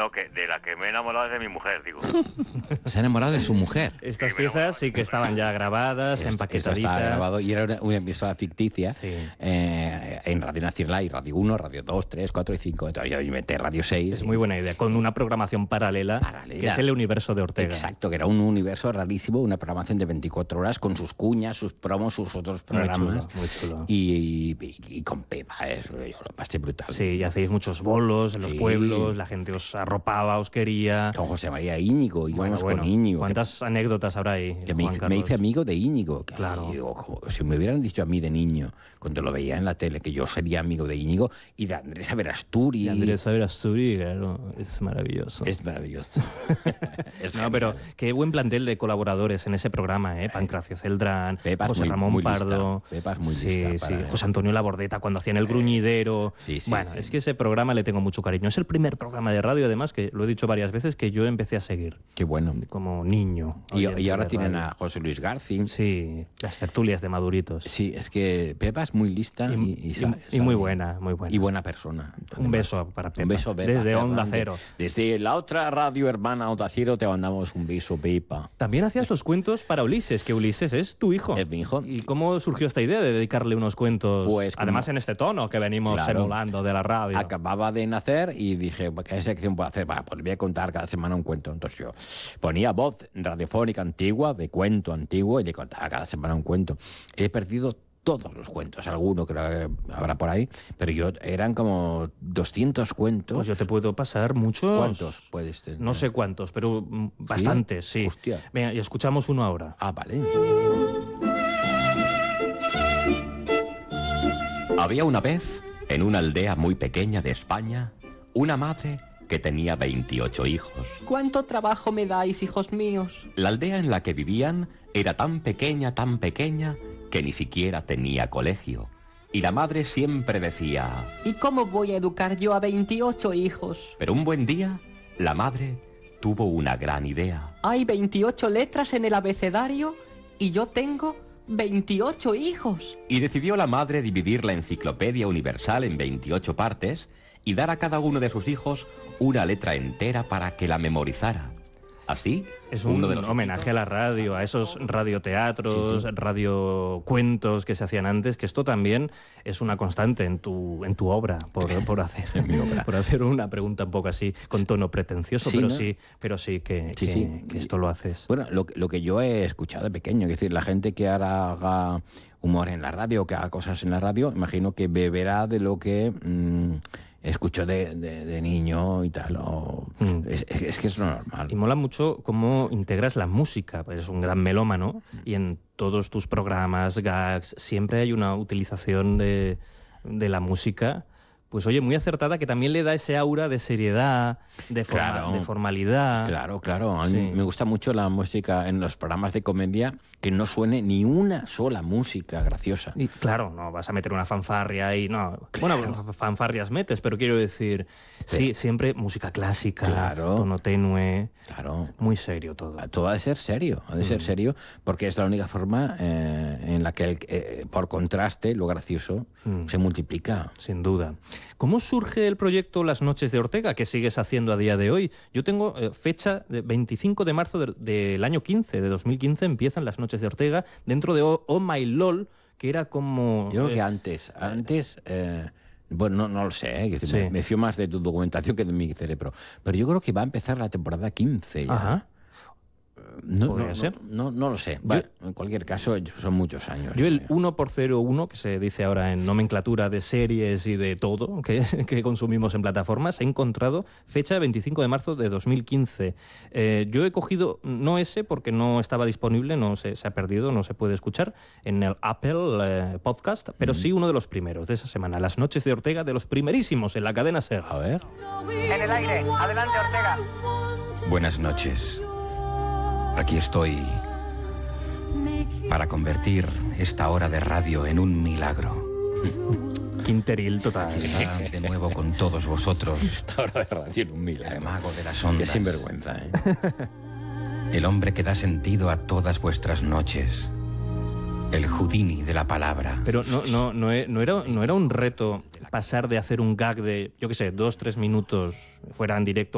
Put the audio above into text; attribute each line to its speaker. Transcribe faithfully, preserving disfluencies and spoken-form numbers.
Speaker 1: no, que de la que me he enamorado es de mi mujer, digo.
Speaker 2: Se ha enamorado de su mujer.
Speaker 3: Estas piezas sí que estaban ya grabadas,
Speaker 2: Esto,
Speaker 3: empaquetaditas.
Speaker 2: esto estaba grabado y era una, una emisora ficticia
Speaker 3: Sí.
Speaker 2: eh, en Radio Nacional y Radio uno, Radio dos, tres, cuatro y cinco. Entonces yo inventé Radio seis.
Speaker 3: Es
Speaker 2: y...
Speaker 3: muy buena idea, con una programación paralela,
Speaker 2: Paralela.
Speaker 3: que es el universo de Ortega.
Speaker 2: Exacto, que era un universo rarísimo, una programación de veinticuatro horas con sus cuñas, sus promos, sus otros
Speaker 3: Muy
Speaker 2: programas.
Speaker 3: chulo, muy chulo.
Speaker 2: Y, y, y con Pepa, es, yo lo pasé brutal.
Speaker 3: Sí, y hacéis muchos bolos en los
Speaker 2: Sí.
Speaker 3: pueblos, la gente os arropaba, os quería.
Speaker 2: Con José María Íñigo, íbamos
Speaker 3: Bueno, bueno,
Speaker 2: con Íñigo.
Speaker 3: ¿cuántas anécdotas habrá ahí,
Speaker 2: Que, que me,
Speaker 3: Juan
Speaker 2: hice,
Speaker 3: Carlos?
Speaker 2: me hice amigo de Íñigo. Que,
Speaker 3: Claro.
Speaker 2: y digo, como, si me hubieran dicho a mí de niño, cuando lo veía en la tele, que yo sería amigo de Íñigo y de Andrés Averasturi.
Speaker 3: Y Andrés Averasturi, claro, es maravilloso.
Speaker 2: Es maravilloso. Es
Speaker 3: no,
Speaker 2: genial.
Speaker 3: pero qué buen plantel de colaboradores en ese programa, ¿eh? Pancracio Celdrán,
Speaker 2: Pepa es
Speaker 3: José
Speaker 2: muy-
Speaker 3: Ramón
Speaker 2: muy lista.
Speaker 3: Pardo.
Speaker 2: Pepa es muy
Speaker 3: sí,
Speaker 2: lista
Speaker 3: sí.
Speaker 2: para-
Speaker 3: José Antonio Labordeta cuando hacían El Gruñidero.
Speaker 2: Sí, sí,
Speaker 3: bueno,
Speaker 2: sí.
Speaker 3: es que ese programa le tengo mucho cariño. Es el primer programa de radio, además, que lo he dicho varias veces, que yo empecé a seguir
Speaker 2: Qué bueno.
Speaker 3: como niño.
Speaker 2: Y,
Speaker 3: oyente
Speaker 2: y ahora
Speaker 3: de
Speaker 2: tienen
Speaker 3: radio.
Speaker 2: a José Luis García.
Speaker 3: Sí, las tertulias de Maduritos.
Speaker 2: Sí, es que Pepa es muy lista y,
Speaker 3: Y-
Speaker 2: y
Speaker 3: y-
Speaker 2: sa-
Speaker 3: y muy
Speaker 2: sabe-
Speaker 3: buena, muy buena.
Speaker 2: Y buena persona.
Speaker 3: Un beso para Pepa.
Speaker 2: Un beso, Pepa.
Speaker 3: Desde Onda
Speaker 2: Fernández.
Speaker 3: Cero.
Speaker 2: Desde la otra radio hermana Onda Cero te mandamos un beso, Pepa.
Speaker 3: También hacías los cuentos para Ulises, que Ulises es tu hijo.
Speaker 2: Es mi hijo.
Speaker 3: ¿Y cómo surgió esta idea de dedicarle unos cuentos?
Speaker 2: Pues como-
Speaker 3: Además en este tono que venimos
Speaker 2: Claro.
Speaker 3: emulando de la radio.
Speaker 2: Acababa de nacer y dije, ¿qué sección puedo hacer? Va, pues le voy a contar cada semana un cuento. Entonces yo ponía voz radiofónica antigua, de cuento antiguo, y le contaba cada semana un cuento. He perdido todos los cuentos, alguno creo que habrá por ahí, pero yo eran como doscientos cuentos.
Speaker 3: Pues yo te puedo pasar muchos.
Speaker 2: ¿Cuántos puedes tener?
Speaker 3: No sé cuántos, pero mm, bastantes, sí.
Speaker 2: Hostia.
Speaker 3: Venga, y escuchamos uno ahora.
Speaker 2: Ah, vale.
Speaker 4: Había una vez, en una aldea muy pequeña de España, una madre que tenía veintiocho hijos.
Speaker 5: ¿Cuánto trabajo me dais, hijos míos?
Speaker 4: La aldea en la que vivían era tan pequeña, tan pequeña, que ni siquiera tenía colegio. Y la madre siempre decía...
Speaker 5: ¿Y cómo voy a educar yo a veintiocho hijos?
Speaker 4: Pero un buen día, la madre tuvo una gran idea.
Speaker 5: Hay veintiocho letras en el abecedario y yo tengo veintiocho hijos.
Speaker 4: Y decidió la madre dividir la enciclopedia universal en veintiocho partes y dar a cada uno de sus hijos una letra entera para que la memorizara. Así,
Speaker 3: Es un
Speaker 4: uno de los
Speaker 3: homenaje a la radio, a esos radioteatros,
Speaker 2: Sí, sí.
Speaker 3: radiocuentos que se hacían antes, que esto también es una constante en tu, en tu obra, por, por, hacer,
Speaker 2: En mi obra.
Speaker 3: por hacer una pregunta un poco así, con tono pretencioso,
Speaker 2: Sí,
Speaker 3: pero,
Speaker 2: ¿no?
Speaker 3: sí, pero sí que,
Speaker 2: Sí,
Speaker 3: que,
Speaker 2: sí.
Speaker 3: que esto lo haces.
Speaker 2: Bueno, lo, que- lo que yo he escuchado de pequeño, es decir, la gente que ahora haga humor en la radio, que haga cosas en la radio, imagino que beberá de lo que mm, escuchó de, de- de niño y tal. o-
Speaker 3: Mm.
Speaker 2: es, es- es que es lo normal.
Speaker 3: Y mola mucho cómo integras la música, pues eres un gran melómano y en todos tus programas, gags, siempre hay una utilización de, de la música, pues oye, muy acertada, que también le da ese aura de seriedad, de, forma-
Speaker 2: Claro.
Speaker 3: de formalidad.
Speaker 2: Claro, claro. A mí
Speaker 3: Sí.
Speaker 2: me gusta mucho la música en los programas de comedia, que no suene ni una sola música graciosa.
Speaker 3: Y claro, no vas a meter una fanfarria y no. Bueno, fa- fanfarrias metes, pero quiero decir, sí, siempre música clásica,
Speaker 2: Claro.
Speaker 3: tono tenue,
Speaker 2: Claro.
Speaker 3: muy serio todo.
Speaker 2: Todo ha de ser serio, ha de
Speaker 3: Mm.
Speaker 2: ser serio, porque es la única forma eh, en la que, el- eh, por contraste, lo gracioso
Speaker 3: Mm.
Speaker 2: se multiplica.
Speaker 3: Sin duda. ¿Cómo surge el proyecto Las Noches de Ortega, que sigues haciendo a día de hoy? Yo tengo eh, fecha de veinticinco de marzo de- del año quince, de dos mil quince, empiezan Las Noches de Ortega, dentro de Oh, Oh My LOL, que era como...
Speaker 2: Yo creo
Speaker 3: eh,
Speaker 2: que antes, antes, eh, bueno, no, no lo sé, ¿eh? Que
Speaker 3: Sí.
Speaker 2: me, me fío más de tu documentación que de mi cerebro, pero yo creo que va a empezar la temporada quince ya.
Speaker 3: Ajá.
Speaker 2: No,
Speaker 3: ¿Podría
Speaker 2: no,
Speaker 3: ser?
Speaker 2: No, no, no lo sé. Bueno, en cualquier caso, son muchos años.
Speaker 3: Yo el
Speaker 2: creo.
Speaker 3: uno por cero uno, que se dice ahora en nomenclatura de series y de todo que, que consumimos en plataformas, he encontrado fecha veinticinco de marzo de dos mil quince. Eh, yo he cogido, no ese porque no estaba disponible, no se, se ha perdido, no se puede escuchar en el Apple eh, Podcast, pero sí uno de los primeros de esa semana, Las Noches de Ortega, de los primerísimos en la cadena SER.
Speaker 2: A ver.
Speaker 6: En el aire, adelante Ortega.
Speaker 7: Buenas noches. Aquí estoy para convertir esta hora de radio en un milagro.
Speaker 3: Quinteril total.
Speaker 7: Estar de nuevo con todos vosotros,
Speaker 2: Esta hora de radio en un
Speaker 7: el
Speaker 2: milagro.
Speaker 7: mago de las
Speaker 2: Qué
Speaker 7: ondas,
Speaker 2: sinvergüenza, ¿eh?
Speaker 7: el hombre que da sentido a todas vuestras noches, el Houdini de la palabra.
Speaker 3: Pero no, no, no, e- no era, no era un reto pasar de hacer un gag de, yo qué sé, dos, tres minutos fuera en directo